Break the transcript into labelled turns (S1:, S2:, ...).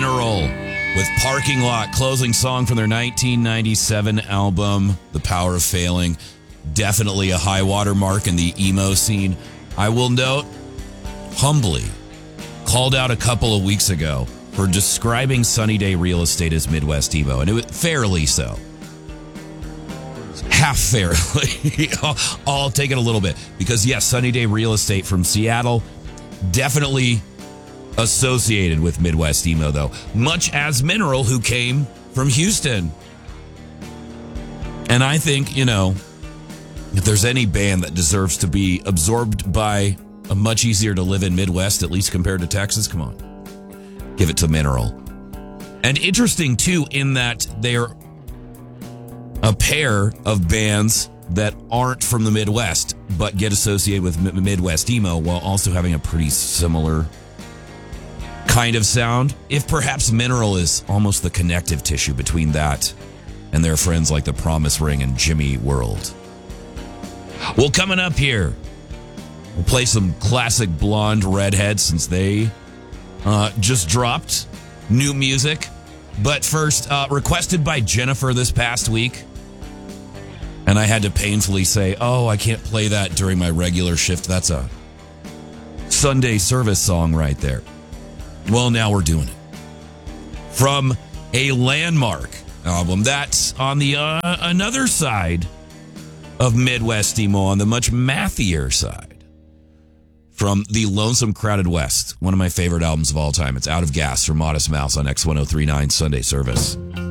S1: Mineral with Parking Lot, closing song from their 1997 album, The Power of Failing. Definitely a high water mark in the emo scene. I will note, humbly, called out a couple of weeks ago for describing Sunny Day Real Estate as Midwest emo, and it was fairly so. Half fairly. I'll take it a little bit. Because, yes, Sunny Day Real Estate from Seattle, definitely associated with Midwest emo, though. Much as Mineral, who came from Houston. And I think, if there's any band that deserves to be absorbed by a much easier to live in Midwest, at least compared to Texas, come on. Give it to Mineral. And interesting, too, in that they're a pair of bands that aren't from the Midwest, but get associated with Midwest emo while also having a pretty similar kind of sound. If perhaps Mineral is almost the connective tissue between that and their friends like The Promise Ring and Jimmy World. Well, coming up here, we'll play some classic Blonde Redhead since they just dropped new music. But first, requested by Jennifer this past week. And I had to painfully say, I can't play that during my regular shift. That's a Sunday service song right there. Well, now we're doing it. From a Landmark album that's on the another side of Midwest emo, on the much mathier side. From the Lonesome Crowded West, one of my favorite albums of all time. It's Out of Gas from Modest Mouse on X1039 Sunday Service.